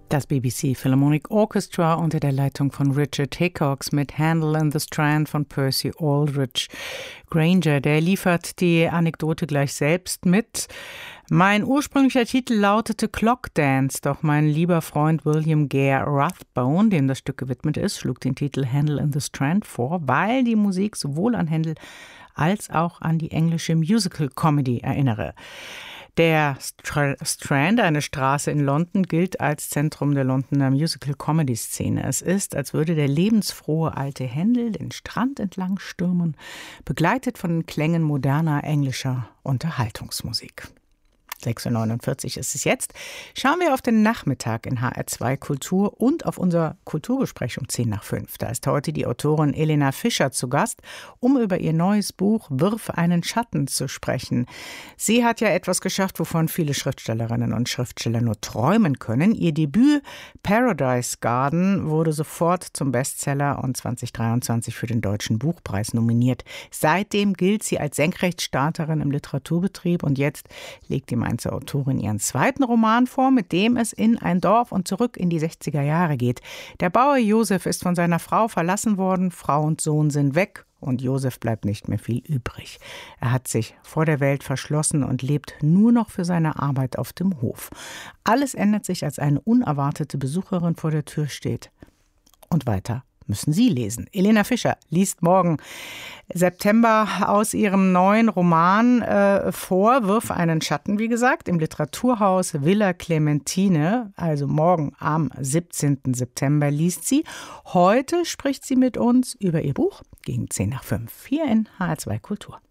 Das BBC Philharmonic Orchestra unter der Leitung von Richard Hickox mit Handel in the Strand von Percy Aldrich Granger. Der liefert die Anekdote gleich selbst mit. Mein ursprünglicher Titel lautete Clock Dance, doch mein lieber Freund William Gare Rathbone, dem das Stück gewidmet ist, schlug den Titel Handel in the Strand vor, weil die Musik sowohl an Händel als auch an die englische Musical-Comedy erinnere. Der Strand, eine Straße in London, gilt als Zentrum der Londoner Musical-Comedy-Szene. Es ist, als würde der lebensfrohe alte Händel den Strand entlang stürmen, begleitet von den Klängen moderner englischer Unterhaltungsmusik. 6:49 Uhr ist es jetzt. Schauen wir auf den Nachmittag in HR2 Kultur und auf unser Kulturgespräch um 5:10. Da ist heute die Autorin Elena Fischer zu Gast, um über ihr neues Buch Wirf einen Schatten zu sprechen. Sie hat ja etwas geschafft, wovon viele Schriftstellerinnen und Schriftsteller nur träumen können. Ihr Debüt Paradise Garden wurde sofort zum Bestseller und 2023 für den Deutschen Buchpreis nominiert. Seitdem gilt sie als Senkrechtstarterin im Literaturbetrieb und jetzt legt die Mainzer Autorin ihren zweiten Roman vor, mit dem es in ein Dorf und zurück in die 60er Jahre geht. Der Bauer Josef ist von seiner Frau verlassen worden, Frau und Sohn sind weg und Josef bleibt nicht mehr viel übrig. Er hat sich vor der Welt verschlossen und lebt nur noch für seine Arbeit auf dem Hof. Alles ändert sich, als eine unerwartete Besucherin vor der Tür steht. Und weiter müssen Sie lesen. Elena Fischer liest morgen September aus ihrem neuen Roman vor, Wirf einen Schatten, wie gesagt, im Literaturhaus Villa Clementine. Also morgen am 17. September liest sie. Heute spricht sie mit uns über ihr Buch gegen 4:10 hier in HR2 Kultur.